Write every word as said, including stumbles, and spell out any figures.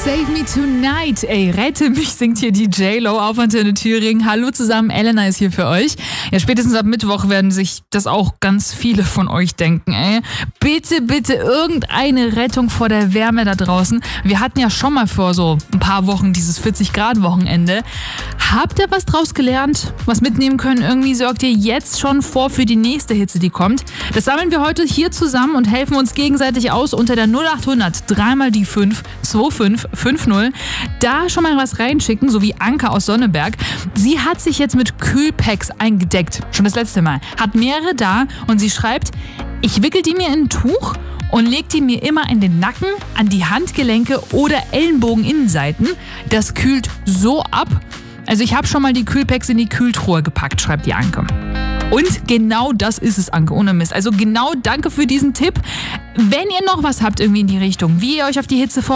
Save Me Tonight. Ey, rette mich, singt hier die J-Lo auf Antenne Thüringen. Hallo zusammen, Elena ist hier für euch. Ja, spätestens ab Mittwoch werden sich das auch ganz viele von euch denken, ey. Bitte, bitte irgendeine Rettung vor der Wärme da draußen. Wir hatten ja schon mal vor so ein paar Wochen dieses vierzig Grad Wochenende. Habt ihr was draus gelernt? Was mitnehmen können? Irgendwie sorgt ihr jetzt schon vor für die nächste Hitze, die kommt. Das sammeln wir heute hier zusammen und helfen uns gegenseitig aus unter der null acht hundert dreimal die fünf zwei fünf fünf null. Da schon mal was reinschicken, so wie Anke aus Sonneberg. Sie hat sich jetzt mit Kühlpacks eingedeckt. Schon das letzte Mal. Hat mehrere da und sie schreibt, ich wickel die mir in ein Tuch und leg die mir immer in den Nacken, an die Handgelenke oder Ellenbogeninnenseiten. Das kühlt so ab. Also ich habe schon mal die Kühlpacks in die Kühltruhe gepackt, schreibt die Anke. Und genau das ist es, Anke, ohne Mist. Also genau danke für diesen Tipp. Wenn ihr noch was habt irgendwie in die Richtung, wie ihr euch auf die Hitze vorbereitet,